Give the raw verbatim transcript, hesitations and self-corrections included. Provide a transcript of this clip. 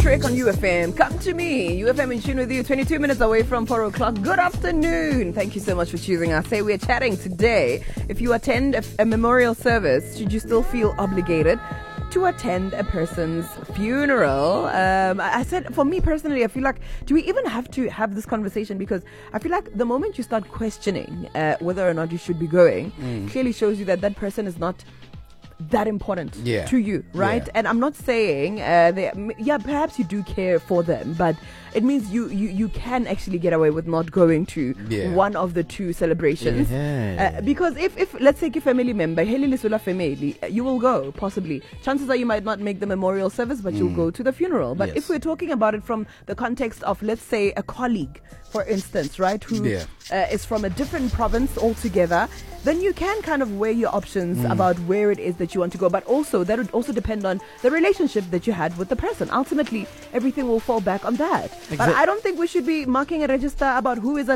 Trick on U F M. Come to me. U F M in tune with you. twenty-two minutes away from four o'clock. Good afternoon. Thank you so much for choosing us. Hey, we're chatting today. If you attend a, a memorial service, should you still feel obligated to attend a person's funeral? Um, I I said, for me personally, I feel like, do we even have to have this conversation? Because I feel like the moment you start questioning uh, whether or not you should be going, Mm. clearly shows you that that person is not that important Yeah. to you, right? Yeah. And I'm not saying, uh, they, m- yeah, perhaps you do care for them, but it means you, you, you can actually get away with not going to Yeah. one of the two celebrations. Yeah. Uh, because if, if, let's say, a family member, Heli Lisula family, uh, you will go, possibly. Chances are you might not make the memorial service, but you'll go to the funeral. But Yes. if we're talking about it from the context of, let's say, a colleague, for instance, right, who Yeah. uh, is from a different province altogether, then you can kind of weigh your options about where it is that you want to go. But also, that would also depend on the relationship that you had with the person. Ultimately, everything will fall back on that. But Exa- I don't think we should be marking a register about who is